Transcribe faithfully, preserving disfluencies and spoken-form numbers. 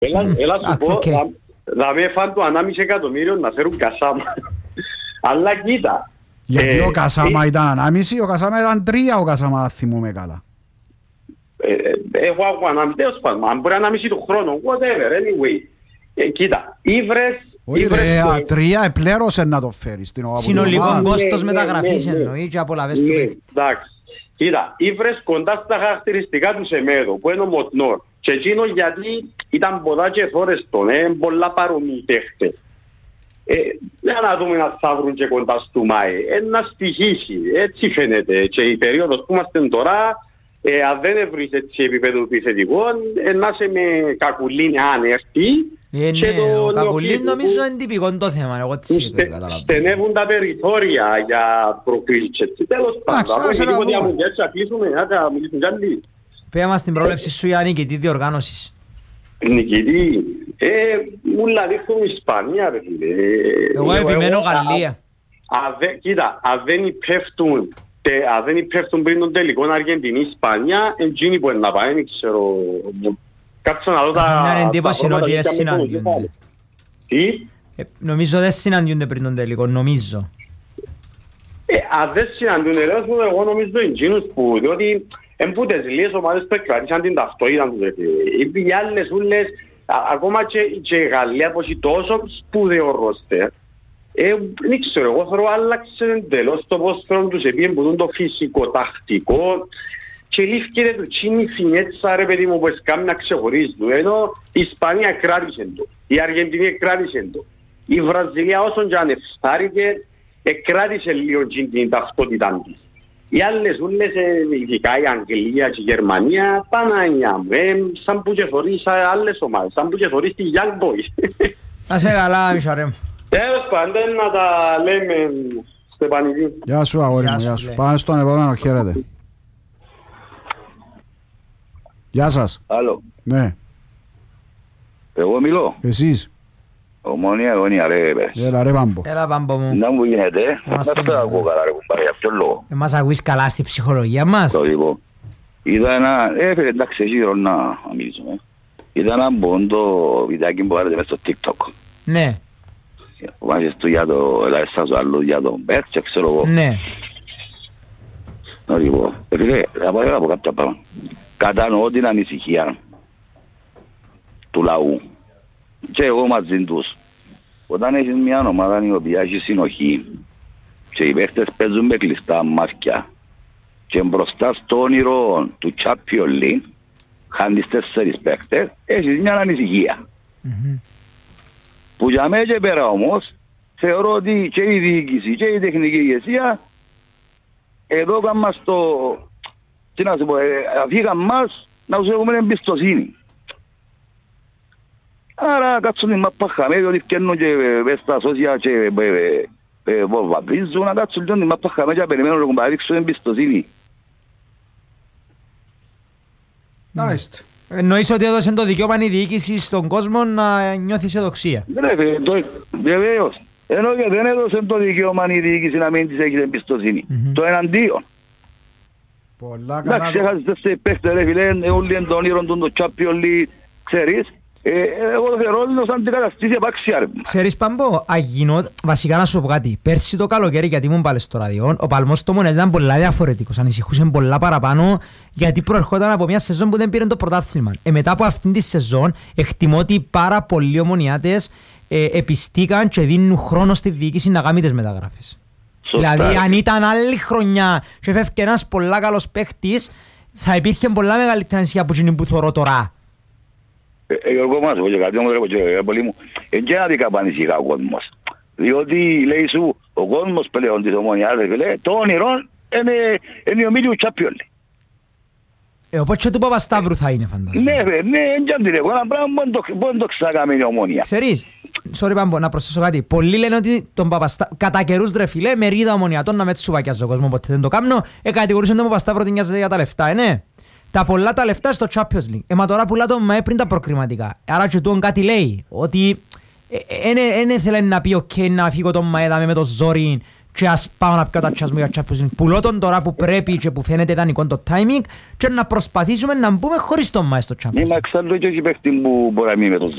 Έλα σου πω, θα με φάνε το ανάμιση εκατομμύριο να φέρουν Κασάμα. Αλλά κοίτα. Γιατί ο Κασάμα ήταν ανάμιση, ο Κασάμα ήταν τρία, ο Κασάμα θυμούμε καλά. Έχω ακούω ανάμιση, τέλος πάντων, αν μπορεί ανάμιση του χρόνου, whatever, anyway. Κοίτα, Ήβρες... Όχι ρε, τρία επλέρωσε να το φέρει στην ομάδα. Συνολικό κόστος μεταγραφής εννοεί και απολαβές του παίκτη. Εντάξει. Κοίτα, Ήβρες κοντά στα χαρακτηριστικά του Σεμέδο, που είναι ο Μοτνόρ. Και εκείνο γιατί ήταν πολλά και φορές τον, ε, πολλά παρομοιοί παίχτες. Ε, για να δούμε να θα βρουν και κοντά στο Μάη. Ε, να στοιχήσει, έτσι φαίνεται. Και η περίοδος που είμαστε τώρα, ε, αν δεν βρεις έτσι επίπεδο επιθετικών, ε, να είσαι με Κακουλίνη αν έρθει. Ε, ναι, ο Κακουλίνης νομίζω είναι τυπικό το θέμα, εγώ έτσι καταλαβαίνω. Στενεύουν τα περιθώρια για προκρίσεις. Τέλος πάντων, αν έχει τίποτε αμμούγια, έτσι θα κλείσουμε, θα μιλήσουμε κι άλλοι. Πέρα μας την πρόληψη σου για νικητή διοργάνωσης. Νικητή, ε, ούλα δείχνουν Ισπανία, ρε φίλε. Εγώ επιμένω Γαλλία. Κοίτα, αν δεν υπέφτουν, αν δεν υπέφτουν πριν τον τελικό Αργεντινή, Ισπανία, εντζίνη που είναι να πάει, δεν ξέρω. Κάτσα να δω τα... Μια εντύπωση είναι ότι δεν συναντιούνται. Τι? Νομίζω δεν συναντιούνται πριν τον τελικό, νομίζω. Ε, αν δεν συναντιούνται, εγώ νομίζω εντζίνους που, διότι εμπούτες λίγες ομάδες που εκκρατήσαν την ταυτότητα τους. Οι άλλες ούλες, ακόμα και η Γαλλία που έχει τόσο σπουδαίο ρόστερ, δεν ξέρω, εγώ θέλω άλλαξε εντελώς το πόσφαιρο τους, επειδή εμπούτουν το φυσικό, τακτικό, και λήφκεται του τσίνη φινέτσα ρε παιδί μου που έσκαμε να ξεχωρίζει του, ενώ η Ισπανία κράτησε το, η Αργεντινή κράτησε το, η Βραζιλία όσον και αν εφτάρηκε, κράτησε λίγο την ταυτότητα της. Οι άλλες ούλες, ειδικά η Αγγλία και η Γερμανία, Παναγιά μου, ε, σαν που και φορείς άλλες ομάδες, σαν που και φορείς τη Young Boys. Να σε καλά, Μισαρέ μου. Τέλος πάντων, να τα λέμε Στεπανιδί. Γεια σου αγόρι μου, γεια σου. Πάμε στον επόμενο, χαίρετε. Γεια σας. Άλλο. Ναι. Εγώ μιλώ. Εσείς. Ομόνια, αγωνία ρε πες. Έλα ρε Πάμπο. Έλα Πάμπο μου. Να μου γίνεται, να σε ακούω καλά ρε κουμπάρε, για ποιον λόγο. Εμάς ακούεις καλά στη ψυχολογία μας. Το λοιπόν. Είδα ένα, ε εντάξει εσύ γύρω να μιλήσουμε. Είδα ένα μπόντο βιντεάκι που πάρετε μέσα στο TikTok. Ναι. Βάζεις του για το, έλα εσάς ο άλλος για τον Μπέρτ και ξέρω εγώ. Ναι. Να λοιπόν, επειδή θα πάρω από κάποια πράγματα. Κατανοώ την ανησυχία του λαού και εγώ μαζί τους. Όταν έχεις μια ομάδα η οποία έχει συνοχή και οι παίχτες παίζουν με κλειστά μάτια και μπροστά στο όνειρο του Champions League χάνεις τέσσερις παίχτες, έχεις μια ανησυχία. Mm-hmm. Που για μένα και πέρα όμως θεωρώ ότι και η διοίκηση και η τεχνική ηγεσία εδώ κάνουν μας το... Τι να σου πω, αφήγαν μας να τους έχουμε εμπιστοσύνη. Άρα κάτσουν την μάπα χαμέ, διότι φτιάχνουν και μες στα σώσια και βαβίζουν, να κάτσουν την μάπα χαμέ και περιμένουν να ρίξουν εμπιστοσύνη. Άιστο. Εννοείς ότι έδωσε το δικαίωμα η διοίκηση στον κόσμο να νιώθει αισιοδοξία. Βεβαίως. Ενώ και δεν έδωσε το δικαίωμα η διοίκηση να μην της έχει εμπιστοσύνη. Το εναντίον. Πολλά καλά. Εντάξει, έχασες τέσσερις παίχτες ρε φίλε, όλοι είναι το όνειρο του το Champions League, ξέρεις. Εγώ το θεωρώ ότι σαν την καταστήσει επάξια ρε. Ξέρεις Πάμπο, αγινό, βασικά να σου πω κάτι. Πέρσι το καλοκαίρι, γιατί ήμουν πάλι στο ραδιό, ο παλμός του Μονέλ ήταν πολλά διαφορετικός. Ανησυχούσε πολλά παραπάνω, γιατί προερχόταν από μια σεζόν που δεν πήρε το πρωτάθλημα. Ε, μετά από αυτήν τη σεζόν, εκτιμώ ότι πάρα πολλοί ομονιάτες ε, επιστήκαν και δίνουν χρόνο στη διοίκηση να κάνει τις μεταγράφες. Δηλαδή, αν ήταν άλλη χρονιά και φεύγει ένας πολλά καλός παίχτης, θα υπήρχε πολλά μεγαλύτερη ανησυχία από εκείνη που θωρώ τώρα. Εγώ μας πω και κάτι όμως ρε πολύ μου, και να δικά πανησυχά ο κόσμος. Διότι λέει σου, ο κόσμος πλέον της Ομόνοιας, το όνειρο είναι ο μίλιος Champions. Ε, οπότε και του Παπασταύρου θα είναι φαντάζομαι. Ναι, ναι, και αν την έχω ένα πράγμα μπορεί να το ξακάμε η Ομόνια. Ξέρεις, sorry Πάμπο, να προσθέσω κάτι. Πολλοί λένε ότι τον Παπασταύρου, κατά καιρούς ρε φίλε, μερίδα ομονιατών να με τσουβακιάζει ο κόσμο, οπότε δεν το κάνω, ε, κατηγορούσαν τον Παπασταύρου ότι νοιάζεται για τα λεφτά, ε, ναι. Τα πολλά τα λεφτά στο Champions League. Ε, μα τώρα πουλά το ΜΑΕ πριν τα προκριματικά. Άρα και τούτον κάτι λέει, ότι δεν ήθελε να πει ok να φύγω το ΜΑΕ με το ζόρι και ας πάω να πιω τα τσάς μου για Champions League. Πουλώ τον τώρα που πρέπει και που φαίνεται ιδανικό το timing και να προσπαθήσουμε να μπούμε χωρίς τον Μάη στο Champions League. Είμαι εξάλλου και όχι παίχτη που μπορεί να μην με το